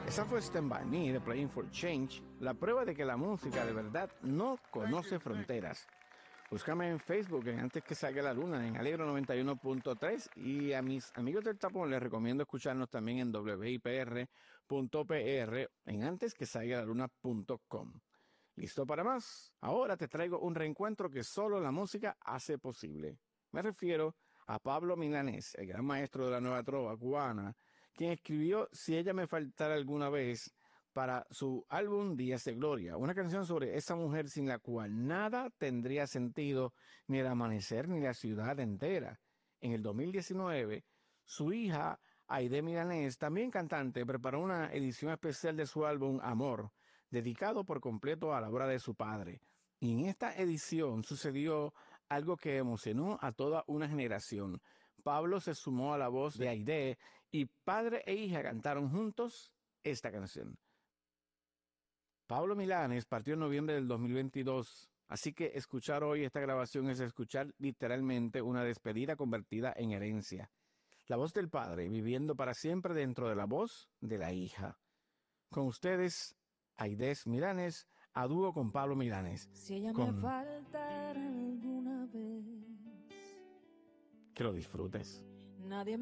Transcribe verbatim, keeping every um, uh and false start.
Esa fue Stand By Me de Playing for Change, la prueba de que la música de verdad no conoce fronteras. Búscame en Facebook en Antes que salga la luna, en Alegro noventa y uno punto tres, y a mis amigos del tapón les recomiendo escucharnos también en doble i pe erre punto pe erre, en antes que salga la luna punto com. ¿Listo para más? Ahora te traigo un reencuentro que solo la música hace posible. Me refiero a Pablo Milanés, el gran maestro de la nueva trova cubana, quien escribió Si ella me faltara alguna vez para su álbum Días de Gloria, una canción sobre esa mujer sin la cual nada tendría sentido, ni el amanecer ni la ciudad entera. En el dos mil diecinueve, su hija Aide Milanés, también cantante, preparó una edición especial de su álbum Amor, dedicado por completo a la obra de su padre. Y en esta edición sucedió algo que emocionó a toda una generación. Pablo se sumó a la voz de Aide y padre e hija cantaron juntos esta canción. Pablo Milanés partió en noviembre del dos mil veintidós, así que escuchar hoy esta grabación es escuchar literalmente una despedida convertida en herencia. La voz del padre viviendo para siempre dentro de la voz de la hija. Con ustedes, Aide Milanés, a dúo con Pablo Milanés. Si ella con... me faltara alguna vez, Que lo disfrutes. nadie